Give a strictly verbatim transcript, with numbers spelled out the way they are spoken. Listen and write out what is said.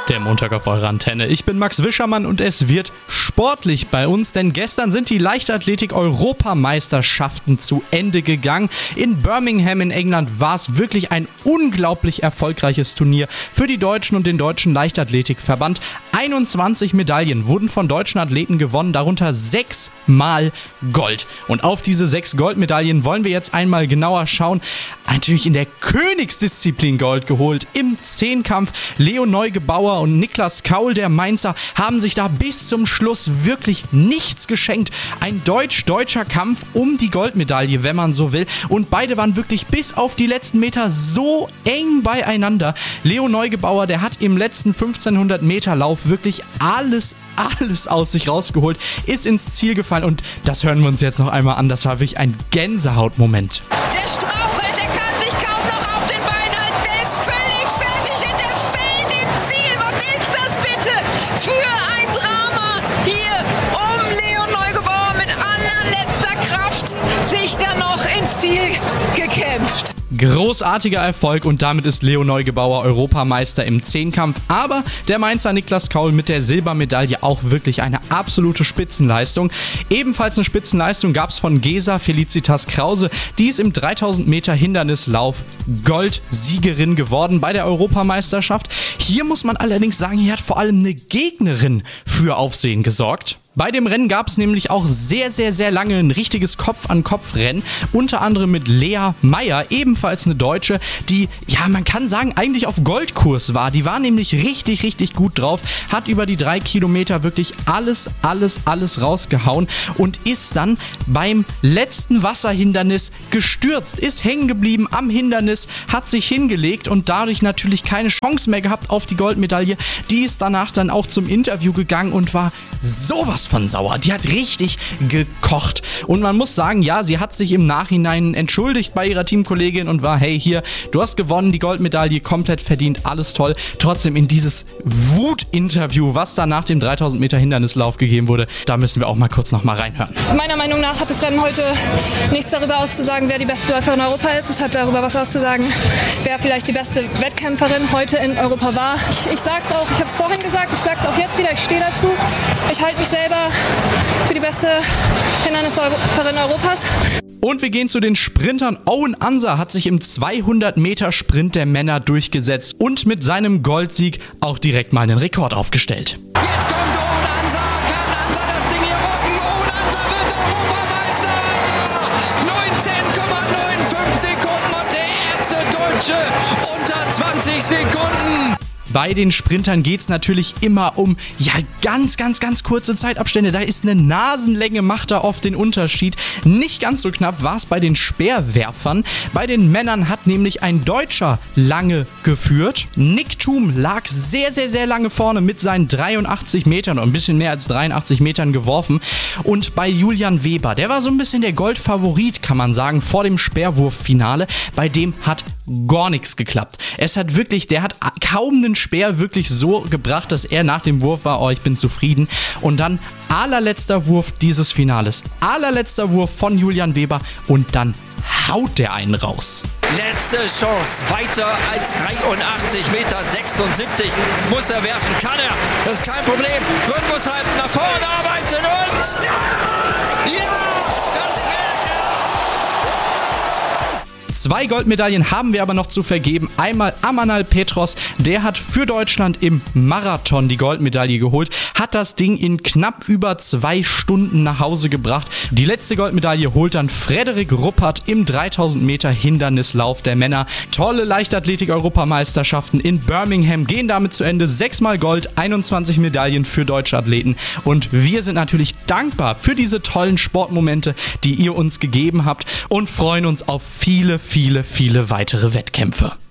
Der Montag auf eurer Antenne. Ich bin Max Wischermann und es wird sportlich bei uns, denn gestern sind die Leichtathletik-Europameisterschaften zu Ende gegangen. In Birmingham in England war es wirklich ein unglaublich erfolgreiches Turnier für die Deutschen und den Deutschen Leichtathletikverband. einundzwanzig Medaillen wurden von deutschen Athleten gewonnen, darunter sechs Mal Gold. Und auf diese sechs Goldmedaillen wollen wir jetzt einmal genauer schauen. Natürlich in der Königsdisziplin Gold geholt im Zehnkampf. Leo Neugebauer und Niklas Kaul, der Mainzer, haben sich da bis zum Schluss wirklich nichts geschenkt. Ein deutsch-deutscher Kampf um die Goldmedaille, wenn man so will. Und beide waren wirklich bis auf die letzten Meter so eng beieinander. Leo Neugebauer, der hat im letzten fünfzehnhundert Meter Lauf wirklich alles, alles aus sich rausgeholt, ist ins Ziel gefallen und das hören wir uns jetzt noch einmal an. Das war wirklich ein Gänsehautmoment. Der strauchelt, der kann sich kaum noch auf den Beinen halten, der ist völlig fertig und der fällt im Ziel. Was ist das bitte für ein Drama hier um Leo Neugebauer mit allerletzter Kraft sich da noch ins Ziel gekämpft. Großartiger Erfolg und damit ist Leo Neugebauer Europameister im Zehnkampf. Aber der Mainzer Niklas Kaul mit der Silbermedaille auch wirklich eine absolute Spitzenleistung. Ebenfalls eine Spitzenleistung gab es von Gesa Felicitas Krause. Die ist im dreitausend Meter Hindernislauf Goldsiegerin geworden bei der Europameisterschaft. Hier muss man allerdings sagen, hier hat vor allem eine Gegnerin für Aufsehen gesorgt. Bei dem Rennen gab es nämlich auch sehr, sehr, sehr lange ein richtiges Kopf-an-Kopf-Rennen. Unter anderem mit Lea Meyer, ebenfalls eine Deutsche, die, ja, man kann sagen, eigentlich auf Goldkurs war. Die war nämlich richtig, richtig gut drauf, hat über die drei Kilometer wirklich alles, alles, alles rausgehauen und ist dann beim letzten Wasserhindernis gestürzt, ist hängen geblieben am Hindernis, hat sich hingelegt und dadurch natürlich keine Chance mehr gehabt auf die Goldmedaille. Die ist danach dann auch zum Interview gegangen und war sowas von sauer. Die hat richtig gekocht. Und man muss sagen, ja, sie hat sich im Nachhinein entschuldigt bei ihrer Teamkollegin und war, hey, hier, du hast gewonnen, die Goldmedaille komplett verdient, alles toll. Trotzdem in dieses Wut-Interview, was da nach dem dreitausend Meter Hindernislauf gegeben wurde, da müssen wir auch mal kurz noch mal reinhören. Meiner Meinung nach hat das Rennen heute nichts darüber auszusagen, wer die beste Läuferin in Europa ist. Es hat darüber was auszusagen, wer vielleicht die beste Wettkämpferin heute in Europa war. Ich, ich sag's auch, ich habe es vorhin gesagt, ich sag's auch jetzt wieder, ich stehe dazu. Ich halte mich selber für die beste Hindernisläuferin Europas. Und wir gehen zu den Sprintern. Owen Ansa hat sich im zweihundert Meter Sprint der Männer durchgesetzt und mit seinem Goldzieg auch direkt mal einen Rekord aufgestellt. Jetzt kommt Owen Ansa, kann Ansa das Ding hier rocken? Owen Ansa wird Europameister! neunzehn Komma fünfundneunzig Sekunden und der erste Deutsche unter zwanzig Sekunden. Bei den Sprintern geht es natürlich immer um, ja, ganz, ganz, ganz kurze Zeitabstände. Da ist eine Nasenlänge, macht da oft den Unterschied. Nicht ganz so knapp war es bei den Speerwerfern. Bei den Männern hat nämlich ein Deutscher lange geführt. Nick Thum lag sehr, sehr, sehr lange vorne mit seinen dreiundachtzig Metern oder ein bisschen mehr als dreiundachtzig Metern geworfen. Und bei Julian Weber, der war so ein bisschen der Goldfavorit, kann man sagen, vor dem Speerwurffinale. Bei dem hat gar nichts geklappt. Es hat wirklich, der hat kaum einen Speer wirklich so gebracht, dass er nach dem Wurf war, oh, ich bin zufrieden. Und dann allerletzter Wurf dieses Finales. Allerletzter Wurf von Julian Weber und dann haut der einen raus. Letzte Chance, weiter als dreiundachtzig Meter sechsundsiebzig muss er werfen, kann er, das ist kein Problem. Rhythmus halten, nach vorne arbeiten und ja, das wird Zwei Goldmedaillen haben wir aber noch zu vergeben. Einmal Amanal Petros, der hat für Deutschland im Marathon die Goldmedaille geholt, hat das Ding in knapp über zwei Stunden nach Hause gebracht. Die letzte Goldmedaille holt dann Frederik Ruppert im dreitausend Meter Hindernislauf der Männer. Tolle Leichtathletik-Europameisterschaften in Birmingham gehen damit zu Ende. Sechsmal Gold, einundzwanzig Medaillen für deutsche Athleten. Und wir sind natürlich dankbar für diese tollen Sportmomente, die ihr uns gegeben habt und freuen uns auf viele, viele, viele weitere Wettkämpfe.